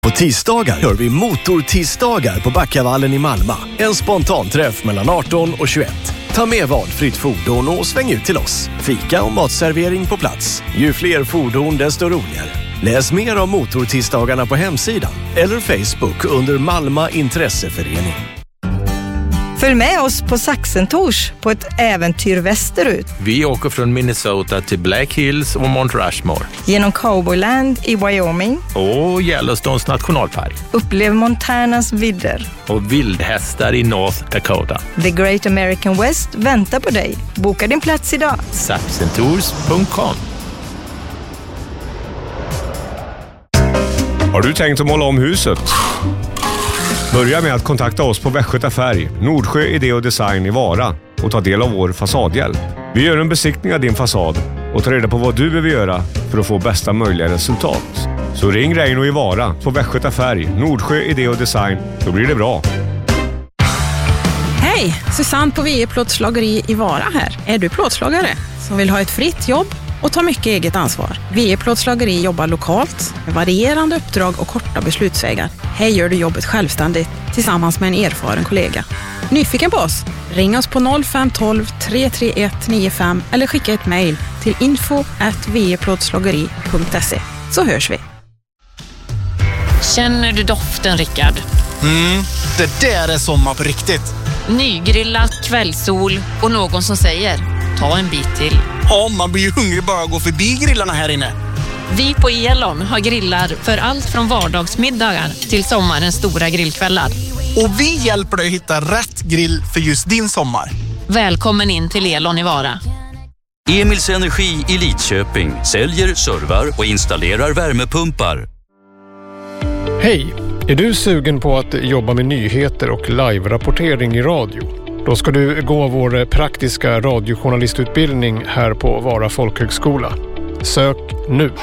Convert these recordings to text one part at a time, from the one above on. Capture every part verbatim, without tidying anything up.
På tisdagar gör vi motortisdagar på Backavallen i Malmö. En spontanträff mellan arton och tjugoett. Ta med valfritt fordon och sväng ut till oss. Fika och matservering på plats. Ju fler fordon desto roligare. Läs mer om motortisdagarna på hemsidan eller Facebook under Malmö intresseförening. Följ med oss på Saxentors på ett äventyr västerut. Vi åker från Minnesota till Black Hills och Mount Rushmore. Genom Cowboyland i Wyoming. Och Yellowstones nationalpark. Upplev Montanas vidder. Och vildhästar i North Dakota. The Great American West väntar på dig. Boka din plats idag. Saxentours punkt com. Har du tänkt att måla om huset? Börja med att kontakta oss på Västgöta Färg, Nordsjö Idé och Design i Vara och ta del av vår fasadhjälp. Vi gör en besiktning av din fasad och tar reda på vad du behöver göra för att få bästa möjliga resultat. Så ring Reino i Vara på Västgöta Färg, Nordsjö Idé och Design, då blir det bra. Hej, Susanne på V E Plåtslageri i Vara här. Är du plåtslagare som vill ha ett fritt jobb och ta mycket eget ansvar? V E Plåtslageri jobbar lokalt med varierande uppdrag och korta beslutsvägar. Här gör du jobbet självständigt tillsammans med en erfaren kollega. Nyfiken på oss? Ring oss på noll fem ett två tre tre ett nio fem eller skicka ett mejl till info at v e plåtslageri punkt se, så hörs vi. Känner du doften, Rickard? Mm, det där är sommar på riktigt. Nygrillat, kvällssol och någon som säger ta en bit till. Ja, man blir ju hungrig bara att gå förbi grillarna här inne. Vi på Elon har grillar för allt från vardagsmiddagar till sommarens stora grillkvällar. Och vi hjälper dig att hitta rätt grill för just din sommar. Välkommen in till Elon i Vara. Emils Energi i Lidköping säljer, servar och installerar värmepumpar. Hej! Är du sugen på att jobba med nyheter och live-rapportering i radio? Då ska du gå vår praktiska radiojournalistutbildning här på Vara folkhögskola. Sök nu!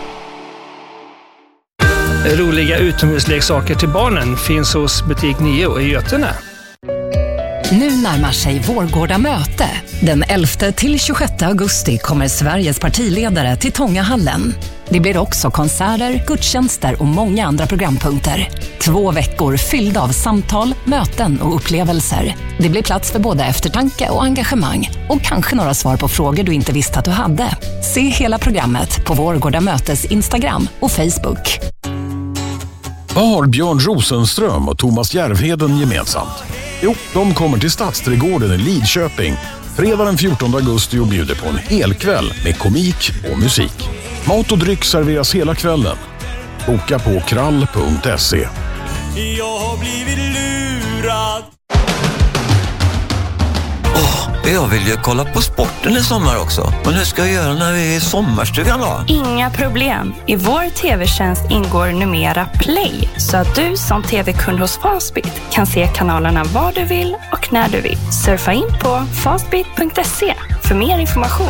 Roliga utomhusleksaker till barnen finns hos butik Nio i Götene. Nu närmar sig Vårgårda möte. Den elfte till tjugosjätte augusti kommer Sveriges partiledare till Tångahallen. Det blir också konserter, gudstjänster och många andra programpunkter. Två veckor fyllda av samtal, möten och upplevelser. Det blir plats för både eftertanke och engagemang. Och kanske några svar på frågor du inte visste att du hade. Se hela programmet på Vårgårda mötes Instagram och Facebook. Vad har Björn Rosenström och Thomas Järvheden gemensamt? Jo, de kommer till Stadsträdgården i Lidköping fredag den fjortonde augusti och bjuder på en hel kväll med komik och musik. Mat och dryck serveras hela kvällen. Boka på krall punkt se. Jag har blivit lurad. Åh, oh, jag vill ju kolla på sporten i sommar också. Men hur ska jag göra när vi är i sommarstugan då? Inga problem. I vår tv-tjänst ingår numera Play. Så att du som tv-kund hos Fastbit kan se kanalerna var du vill och när du vill. Surfa in på fastbit punkt se för mer information.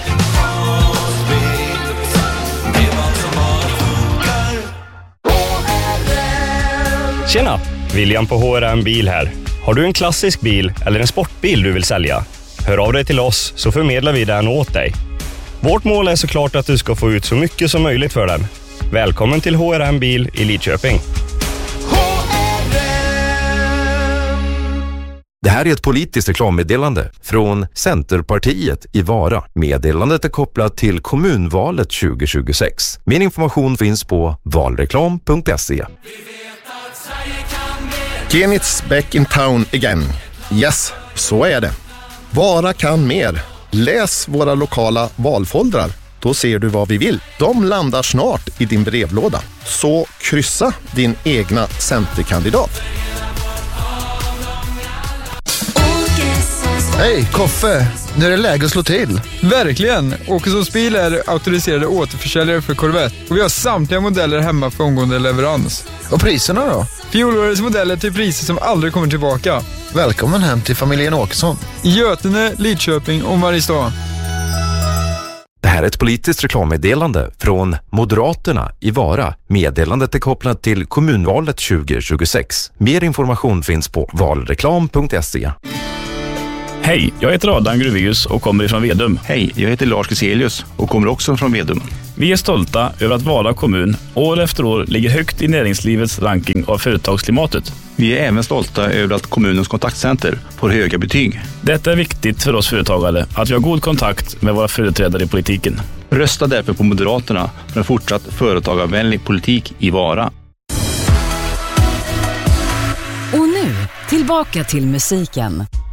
Tjena! William på H R M Bil här. Har du en klassisk bil eller en sportbil du vill sälja? Hör av dig till oss så förmedlar vi den åt dig. Vårt mål är såklart att du ska få ut så mycket som möjligt för den. Välkommen till H R M Bil i Lidköping. Det här är ett politiskt reklammeddelande från Centerpartiet i Vara. Meddelandet är kopplat till kommunvalet tjugo tjugosex. Mer information finns på valreklam punkt se. Genit's back in town again. Yes, så är det. Vara kan mer. Läs våra lokala valfoldrar. Då ser du vad vi vill. De landar snart i din brevlåda. Så kryssa din egna centerkandidat. Hej, Koffe! Nu är det läge att slå till. Verkligen! Åkessons bil är auktoriserade återförsäljare för Corvette. Och vi har samtliga modeller hemma för omgående leverans. Och priserna då? Fjolårets modeller till priser som aldrig kommer tillbaka. Välkommen hem till familjen Åkesson. I Götene, Lidköping och Mariestad. Det här är ett politiskt reklammeddelande från Moderaterna i Vara. Meddelandet är kopplat till kommunvalet tjugo tjugosex. Mer information finns på valreklam punkt se. Hej, jag heter Adam Gruvius och kommer från Vedum. Hej, jag heter Lars Giselius och kommer också från Vedum. Vi är stolta över att Vara kommun år efter år ligger högt i näringslivets ranking av företagsklimatet. Vi är även stolta över att kommunens kontaktcenter får höga betyg. Detta är viktigt för oss företagare, att vi har god kontakt med våra företrädare i politiken. Rösta därför på Moderaterna för en fortsatt företagarvänlig politik i Vara. Och nu, tillbaka till musiken.